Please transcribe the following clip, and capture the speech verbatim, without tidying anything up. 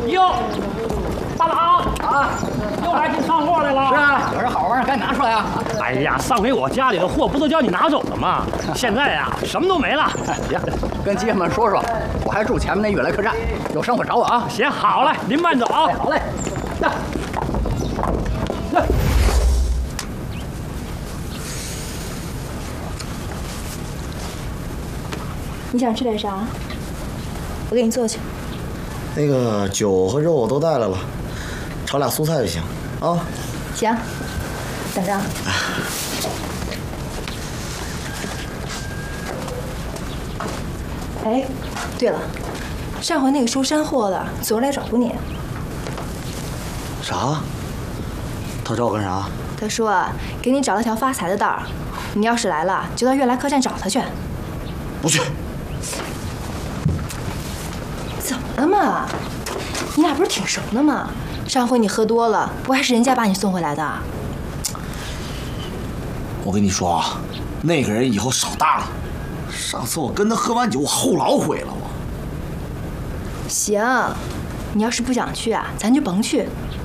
哟，大郎啊，又来给你上货来了。 是啊，有这好玩意儿赶紧拿出来啊！ 哎呀，上回我家里的货不都叫你拿走了吗？现在呀，什么都没了。 行，跟街坊们说说，我还住前面那悦来客栈，有生活找我啊。 行，好嘞，您慢走啊。 好嘞。呀， 你想吃点啥？我给你做去。 那个酒和肉我都带来了，炒俩蔬菜就行啊。 行，等着。哎，对了，上回那个收山货的昨儿来找过你。 啥？他找我干啥？ 他说啊，给你找了条发财的道儿，你要是来了，就到悦来客栈找他去。 不去。 怎么了嘛？你俩不是挺熟的吗？上回你喝多了，不还是人家把你送回来的？ 我跟你说啊，那个人以后少搭理。上次我跟他喝完酒，我后脑悔了我。 行，你要是不想去啊，咱就甭去。